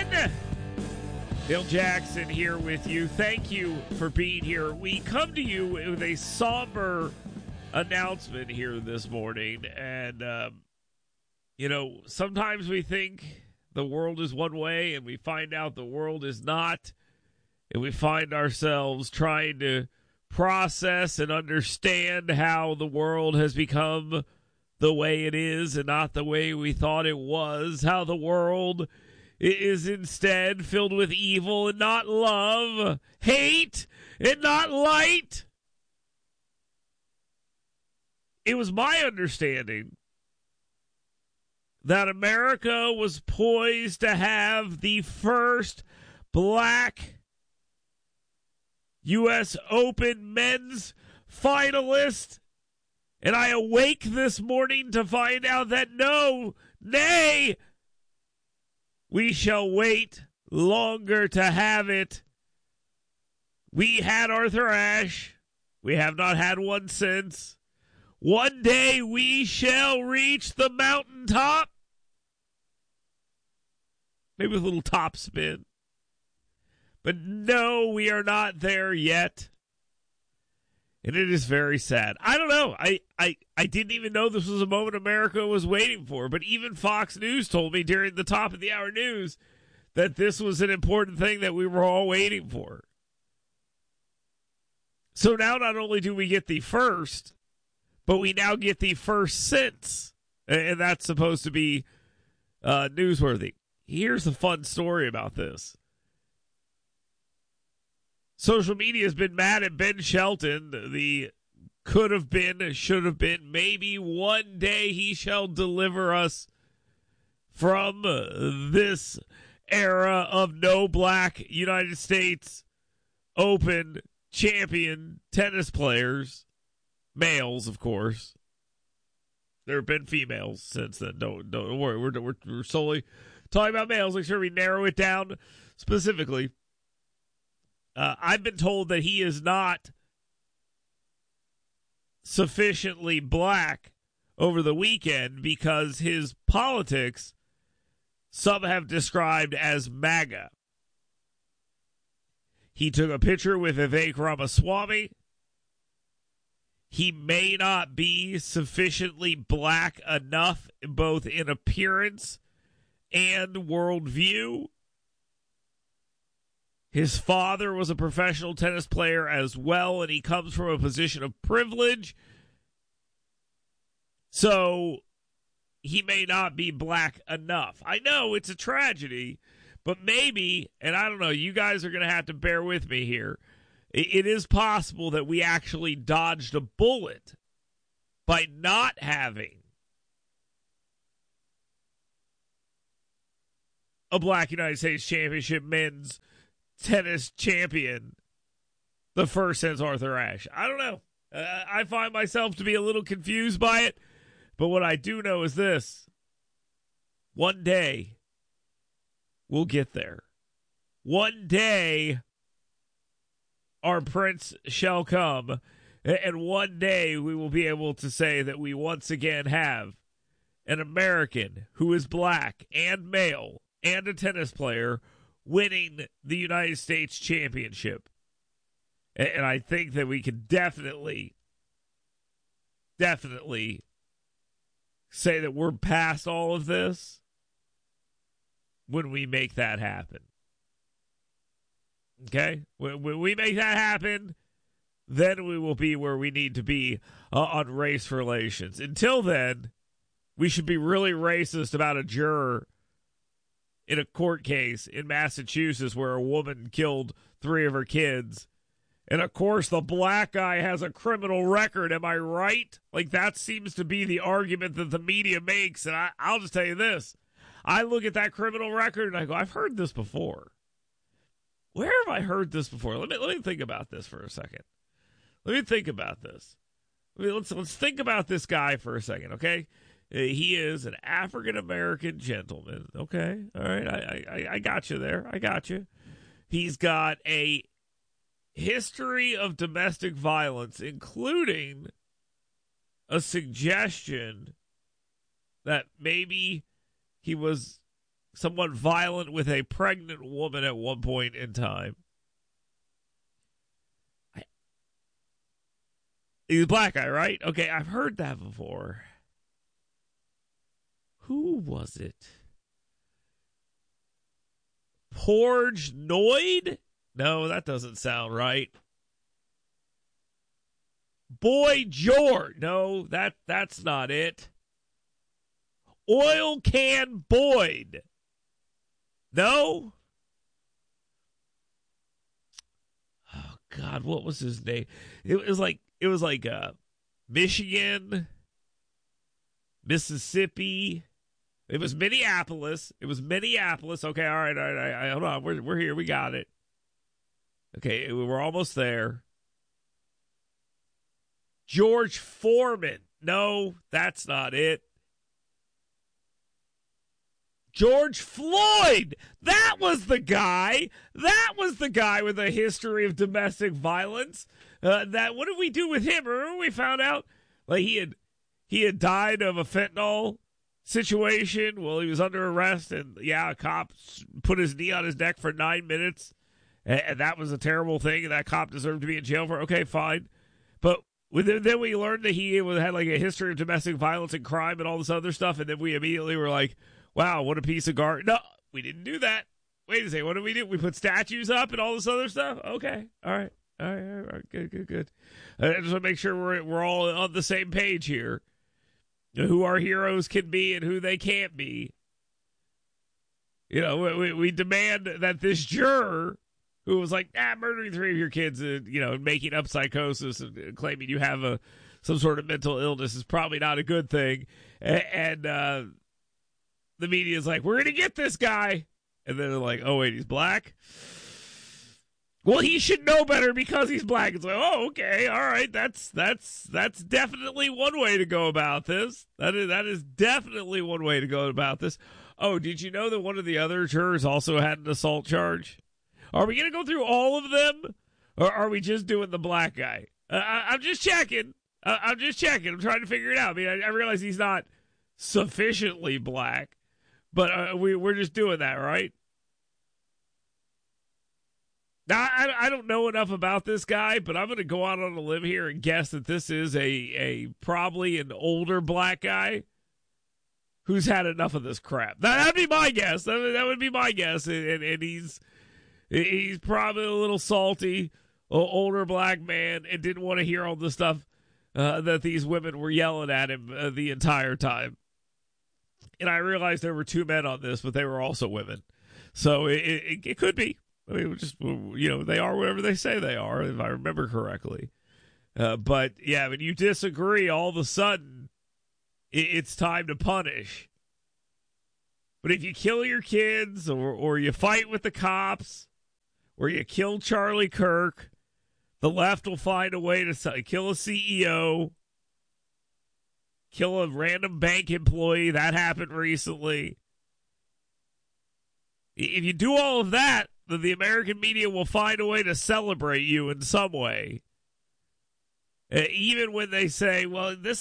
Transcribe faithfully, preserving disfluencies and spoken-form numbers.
again. Bill Jackson here with you. Thank you for being here. We come to you with a somber announcement here this morning. And, um, you know, sometimes we think the world is one way and we find out the world is not. And we find ourselves trying to process and understand how the world has become the way it is and not the way we thought it was. How the world is instead filled with evil and not love, hate and not light. It was my understanding that America was poised to have the first black U S Open men's finalist. And I awake this morning to find out that no, nay, we shall wait longer to have it. We had Arthur Ashe. We have not had one since. One day we shall reach the mountaintop. Maybe with a little top spin. But no, we are not there yet. And it is very sad. I don't know. I, I, I didn't even know this was a moment America was waiting for. But even Fox News told me during the top of the hour news that this was an important thing that we were all waiting for. So now not only do we get the first, but we now get the first since. And that's supposed to be uh, newsworthy. Here's a fun story about this. Social media has been mad at Ben Shelton, the could have been, should have been, maybe one day he shall deliver us from this era of no black United States Open champion tennis players, males, of course. There have been females since then. Don't don't worry. We're we're, we're solely talking about males. Make sure we narrow it down specifically. Uh, I've been told that he is not sufficiently black over the weekend because his politics, some have described as MAGA. He took a picture with Vivek Ramaswamy. He may not be sufficiently black enough, both in appearance and worldview. His father was a professional tennis player as well, and he comes from a position of privilege. So he may not be black enough. I know it's a tragedy, but maybe, and I don't know, you guys are going to have to bear with me here. It is possible that we actually dodged a bullet by not having a black United States Championship men's tennis champion, the first since Arthur Ashe. I don't know. Uh, I find myself to be a little confused by it, but what I do know is this. One day, we'll get there. One day, our prince shall come, and one day we will be able to say that we once again have an American who is black and male and a tennis player winning the United States Championship. And I think that we can definitely, definitely say that we're past all of this when we make that happen. Okay? When, when we make that happen, then we will be where we need to be uh, on race relations. Until then, we should be really racist about a juror in a court case in Massachusetts where a woman killed three of her kids. And, of course, the black guy has a criminal record. Am I right? Like, that seems to be the argument that the media makes. And I, I'll just tell you this. I look at that criminal record and I go, I've heard this before. Where have I heard this before? Let me let me think about this for a second. Let me think about this. I mean, let's, let's think about this guy for a second, okay? He is an African-American gentleman. Okay, all right, I, I, I got you there. I got you. He's got a history of domestic violence, including a suggestion that maybe he was somewhat violent with a pregnant woman at one point in time. I, he's a black guy, right? Okay, I've heard that before. Who was it? Portnoy? No, that doesn't sound right. Boy George. No, that that's not it. Oil Can Boyd. No? Oh God, what was his name? It was like it was like uh, Michigan, Mississippi. It was Minneapolis. It was Minneapolis. Okay, all right, all right, all right. Hold on, we're we're here. We got it. Okay, we're almost there. George Foreman. No, that's not it. George Floyd. That was the guy. That was the guy with a history of domestic violence. Uh, that what did we do with him? Remember we found out like he had he had died of a fentanyl situation while he was under arrest, and yeah, a cop put his knee on his neck for nine minutes, and, and that was a terrible thing, and that cop deserved to be in jail for. Okay, fine, but then we learned that he had like a history of domestic violence and crime and all this other stuff, and then we immediately were like, wow, what a piece of garbage. No, we didn't do that. Wait a second, what did we do? We put statues up and all this other stuff? Okay, all right, all right, all right, good, good, good. I just want to make sure we're we're all on the same page here. Who our heroes can be and who they can't be. You know, we, we demand that this juror who was like, ah, murdering three of your kids, uh, you know, making up psychosis and claiming you have a some sort of mental illness is probably not a good thing. And, and uh, the media is like, we're going to get this guy. And then they're like, oh, wait, he's black? Well, he should know better because he's black. It's like, oh, okay, all right, that's that's that's definitely one way to go about this. That is that is definitely one way to go about this. Oh, did you know that one of the other jurors also had an assault charge? Are we going to go through all of them, or are we just doing the black guy? Uh, I, I'm just checking. Uh, I'm just checking. I'm trying to figure it out. I mean, I, I realize he's not sufficiently black, but uh, we we're just doing that, right? Now, I, I don't know enough about this guy, but I'm going to go out on a limb here and guess that this is a, a probably an older black guy who's had enough of this crap. That, that'd be my guess. That, that would be my guess. And, and, and he's he's probably a little salty, older black man, and didn't want to hear all the stuff uh, that these women were yelling at him uh, the entire time. And I realized there were two men on this, but they were also women. So it, it, it could be. I mean, just, you know, they are whatever they say they are, if I remember correctly. Uh, but, yeah, when you disagree, all of a sudden, it, it's time to punish. But if you kill your kids, or, or you fight with the cops, or you kill Charlie Kirk, the left will find a way to kill a C E O, kill a random bank employee. That happened recently. If you do all of that, then the American media will find a way to celebrate you in some way. Uh, even when they say, well, this